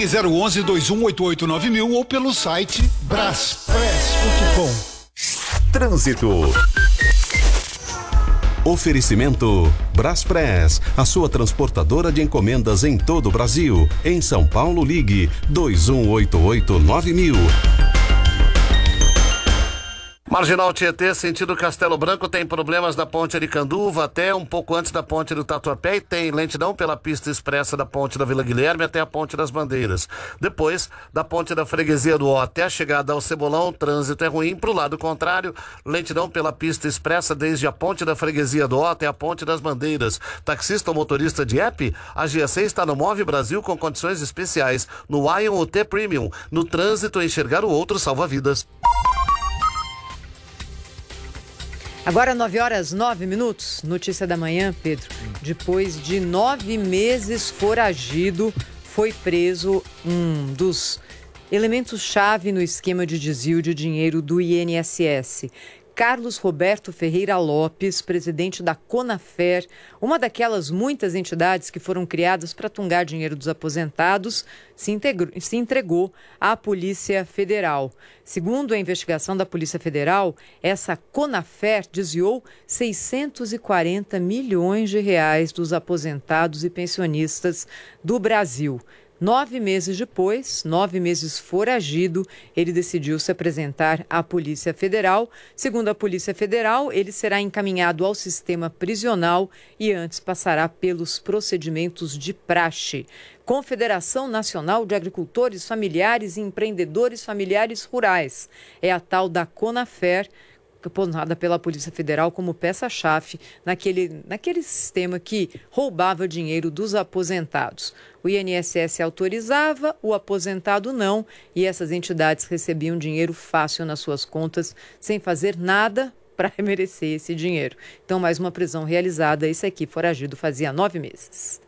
Ligue 011 2188 9000 ou pelo site braspress.com. Trânsito. Oferecimento Braspress, a sua transportadora de encomendas em todo o Brasil. Em São Paulo, ligue 2188 9000. Marginal Tietê, sentido Castelo Branco, tem problemas da ponte Aricanduva até um pouco antes da ponte do Tatuapé e tem lentidão pela pista expressa da ponte da Vila Guilherme até a ponte das Bandeiras. Depois, da ponte da Freguesia do Ó até a chegada ao Cebolão, o trânsito é ruim. Pro lado contrário, lentidão pela pista expressa desde a ponte da Freguesia do Ó até a ponte das Bandeiras. Taxista ou motorista de app, a GAC está no Move Brasil com condições especiais. No Ion UT Premium, no trânsito, enxergar o outro salva vidas. Agora 9h09, notícia da manhã, Pedro. Depois de 9 meses foragido, foi preso um dos elementos-chave no esquema de desvio de dinheiro do INSS. Carlos Roberto Ferreira Lopes, presidente da Conafer, uma daquelas muitas entidades que foram criadas para tungar dinheiro dos aposentados, se entregou à Polícia Federal. Segundo a investigação da Polícia Federal, essa Conafer desviou 640 milhões de reais dos aposentados e pensionistas do Brasil. 9 meses depois, 9 meses foragido, ele decidiu se apresentar à Polícia Federal. Segundo a Polícia Federal, ele será encaminhado ao sistema prisional e antes passará pelos procedimentos de praxe. Confederação Nacional de Agricultores Familiares e Empreendedores Familiares Rurais. É a tal da Conafer, apontada pela Polícia Federal como peça-chave naquele sistema que roubava dinheiro dos aposentados. O INSS autorizava, o aposentado não, e essas entidades recebiam dinheiro fácil nas suas contas, sem fazer nada para merecer esse dinheiro. Então, mais uma prisão realizada. Esse aqui, foragido, fazia 9 meses.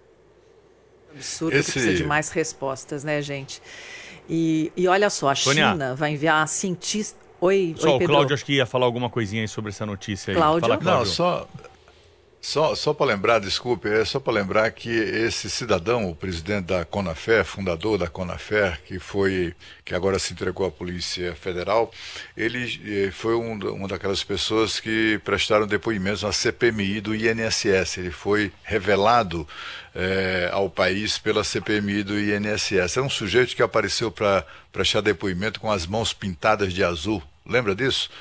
Absurdo, que precisa de mais respostas, né, gente? E olha só, a China vai enviar cientistas... Oi, Pedro. O Cláudio acho que ia falar alguma coisinha aí sobre essa notícia aí. Cláudio? Fala, Cláudio. Não, só para lembrar, desculpe, só para lembrar que esse cidadão, o presidente da Conafer, fundador da Conafer, que agora se entregou à Polícia Federal, ele foi uma daquelas pessoas que prestaram depoimentos na CPMI do INSS. Ele foi revelado ao país pela CPMI do INSS. É um sujeito que apareceu para prestar depoimento com as mãos pintadas de azul. Lembra disso?